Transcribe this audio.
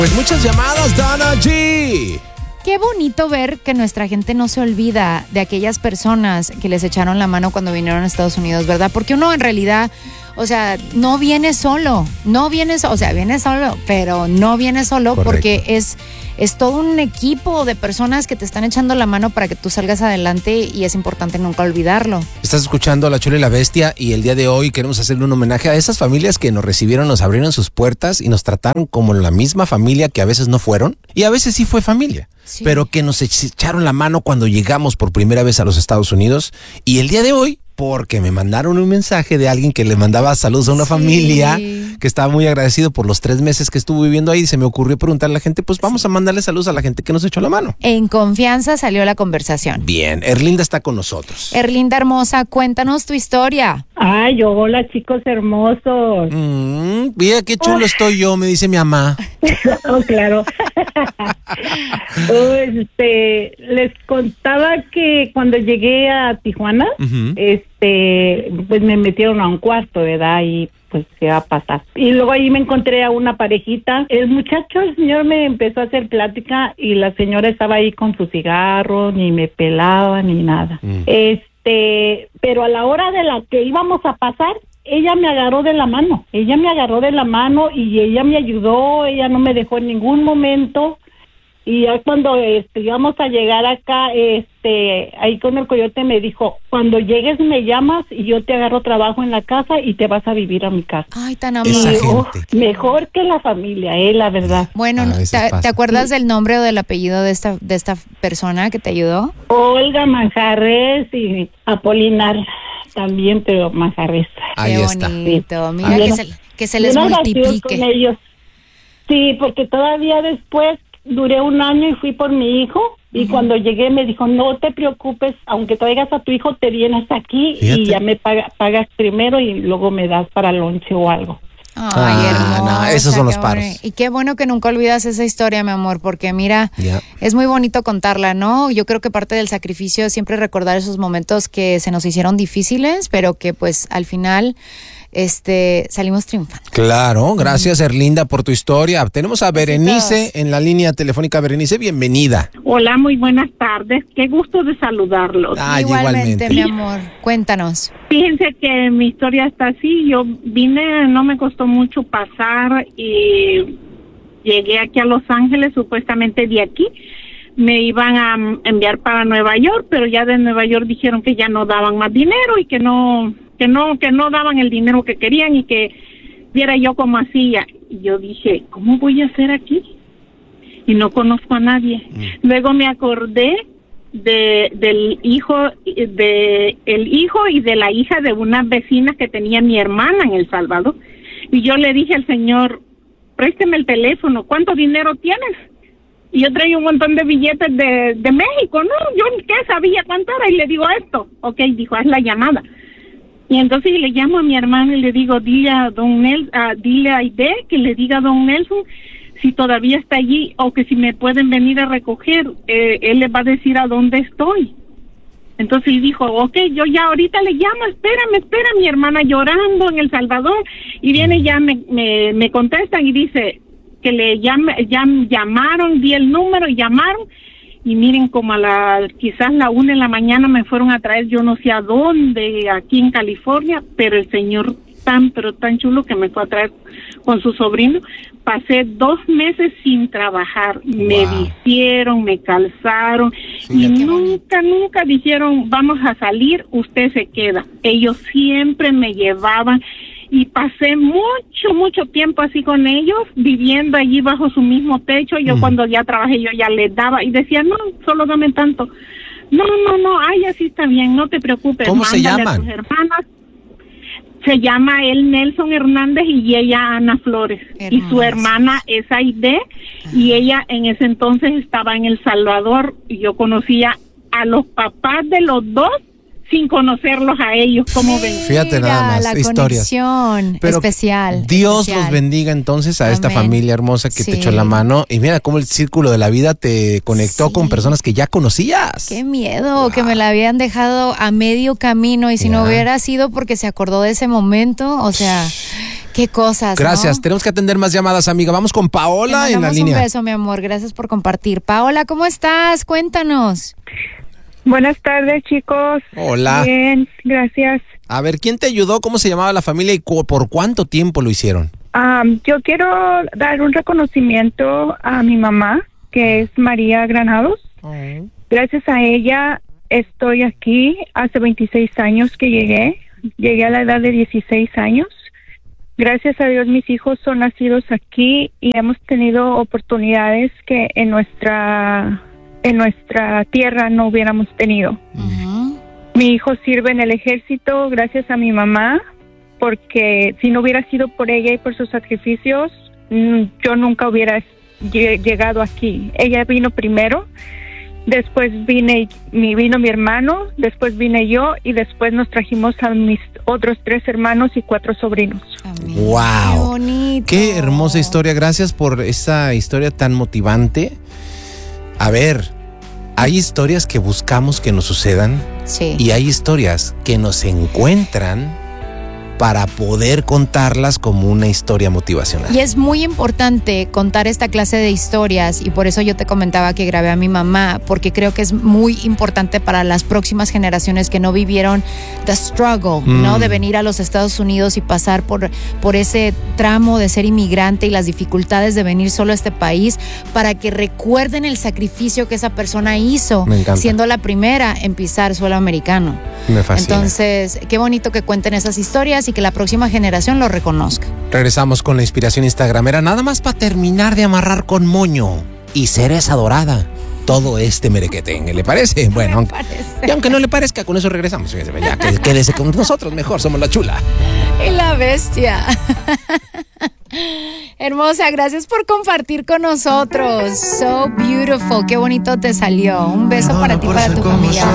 Pues muchas llamadas, Donna G. Qué bonito ver que nuestra gente no se olvida de aquellas personas que les echaron la mano cuando vinieron a Estados Unidos, ¿verdad? Porque uno en realidad, o sea, no viene solo, viene solo, pero no viene solo. Correcto. Porque es todo un equipo de personas que te están echando la mano para que tú salgas adelante y es importante nunca olvidarlo. Estás escuchando a La Chula y la Bestia y el día de hoy queremos hacerle un homenaje a esas familias que nos recibieron, nos abrieron sus puertas y nos trataron como la misma familia que a veces no fueron y a veces sí fue familia. Sí. Pero que nos echaron la mano cuando llegamos por primera vez a los Estados Unidos y el día de hoy, porque me mandaron un mensaje de alguien que le mandaba saludos a una familia que estaba muy agradecido por los 3 meses que estuvo viviendo ahí y se me ocurrió preguntarle a la gente, pues vamos a mandarle saludos a la gente que nos echó la mano. En confianza salió la conversación. Bien, Erlinda está con nosotros. Erlinda hermosa, cuéntanos tu historia. Ay, hola chicos hermosos. Mira qué chulo estoy yo, me dice mi mamá. Oh, claro. Les contaba que cuando llegué a Tijuana, pues me metieron a un cuarto, ¿verdad? Y pues se va a pasar. Y luego ahí me encontré a una parejita. El señor me empezó a hacer plática y la señora estaba ahí con su cigarro, ni me pelaba ni nada. Pero a la hora de la que íbamos a pasar, ella me agarró de la mano. Y ella me ayudó, ella no me dejó en ningún momento. Y ya cuando íbamos a llegar acá, ahí con el coyote me dijo, cuando llegues me llamas y yo te agarro trabajo en la casa y te vas a vivir a mi casa. Ay, tan amable. Mejor que la familia, la verdad. Bueno, ¿te acuerdas del nombre o del apellido de esta persona que te ayudó? Olga Manjarres y Apolinar también, pero Manjarres. Ahí Qué está. Bonito. Mira, que se les multiplique. Con ellos. Sí, porque todavía después duré 1 año y fui por mi hijo y cuando llegué me dijo, no te preocupes, aunque traigas a tu hijo te vienes aquí. Fíjate. Y ya me pagas primero y luego me das para lonche o algo. Ay, hermosa, no, esos son los paros. Y qué bueno que nunca olvidas esa historia, mi amor, porque mira, es muy bonito contarla, ¿no? Yo creo que parte del sacrificio es siempre recordar esos momentos que se nos hicieron difíciles, pero que pues al final salimos triunfando. Claro, gracias Erlinda por tu historia. Tenemos a Berenice en la línea telefónica. Berenice, bienvenida. Hola, muy buenas tardes. Qué gusto de saludarlos. Igualmente, mi amor. Cuéntanos. Fíjense que mi historia está así. Yo vine, no me costó mucho pasar y llegué aquí a Los Ángeles, supuestamente de aquí. Me iban a enviar para Nueva York, pero ya de Nueva York dijeron que ya no daban más dinero y que no daban el dinero que querían y que viera yo cómo hacía. Y yo dije, ¿cómo voy a hacer aquí? Y no conozco a nadie. Luego me acordé del hijo y de la hija de unas vecinas que tenía mi hermana en El Salvador. Y yo le dije al señor, présteme el teléfono, ¿cuánto dinero tienes? Y yo traía un montón de billetes de México, ¿no? Yo qué sabía cuánto era y le digo esto. Ok, dijo, haz la llamada. Y entonces le llamo a mi hermano y le digo, dile a Aide que le diga a don Nelson si todavía está allí o que si me pueden venir a recoger, él les va a decir a dónde estoy. Entonces dijo, ok, yo ya ahorita le llamo, espera, mi hermana llorando en El Salvador, y viene ya me contestan y dice que llamaron, di el número y llamaron. Y miren, como quizás la 1 de la mañana me fueron a traer yo no sé a dónde, aquí en California, pero el señor pero tan chulo que me fue a traer con su sobrino. Pasé 2 meses sin trabajar, me vistieron, me calzaron, y nunca dijeron, vamos a salir, usted se queda. Ellos siempre me llevaban. Y pasé mucho tiempo así con ellos, viviendo allí bajo su mismo techo. Yo cuando ya trabajé, yo ya les daba y decía, no, solo dame tanto. No, ay, así está bien, no te preocupes. ¿Cómo se llaman? A tus hermanas. Se llama él Nelson Hernández y ella Ana Flores. Hermosa. Y su hermana es Aide, y ella en ese entonces estaba en El Salvador, y yo conocía a los papás de los dos sin conocerlos a ellos, como ven. Fíjate nada más, la historias. Conexión especial. Dios los bendiga entonces a esta familia hermosa que te echó la mano. Y mira cómo el círculo de la vida te conectó con personas que ya conocías. Qué miedo, que me la habían dejado a medio camino, y si no hubiera sido porque se acordó de ese momento, o sea, Qué cosas, Gracias. ¿no? Tenemos que atender más llamadas, amiga. Vamos con Paola en la línea. Un beso, mi amor. Gracias por compartir. Paola, ¿cómo estás? Cuéntanos. Buenas tardes, chicos. Hola. Bien, gracias. A ver, ¿quién te ayudó? ¿Cómo se llamaba la familia y por cuánto tiempo lo hicieron? Yo quiero dar un reconocimiento a mi mamá, que es María Granados. Gracias a ella estoy aquí. Hace 26 años que llegué. Llegué a la edad de 16 años. Gracias a Dios mis hijos son nacidos aquí y hemos tenido oportunidades que en nuestra tierra no hubiéramos tenido. Uh-huh. Mi hijo sirve en el ejército gracias a mi mamá, porque si no hubiera sido por ella y por sus sacrificios, yo nunca hubiera llegado aquí. Ella vino primero, después vino mi hermano, después vine yo y después nos trajimos a mis otros 3 hermanos y 4 sobrinos. Amén. ¡Wow! ¡Qué bonito! Qué hermosa historia. Gracias por esa historia tan motivante. A ver, hay historias que buscamos que nos sucedan. Sí. Y hay historias que nos encuentran para poder contarlas como una historia motivacional. Y es muy importante contar esta clase de historias y por eso yo te comentaba que grabé a mi mamá, porque creo que es muy importante para las próximas generaciones que no vivieron the struggle, ¿no? De venir a los Estados Unidos y pasar por ese tramo de ser inmigrante y las dificultades de venir solo a este país, para que recuerden el sacrificio que esa persona hizo, siendo la primera en pisar suelo americano. Me fascina. Entonces, qué bonito que cuenten esas historias y que la próxima generación lo reconozca. Regresamos con la inspiración instagramera, nada más para terminar de amarrar con moño y cereza dorada todo este merequetengue. ¿Le parece? Bueno, y aunque no le parezca, con eso regresamos. Ya, quédese con nosotros mejor, somos la chula. Y la bestia. Hermosa, gracias por compartir con nosotros. So beautiful, qué bonito te salió. Un beso para ti y para tu familia.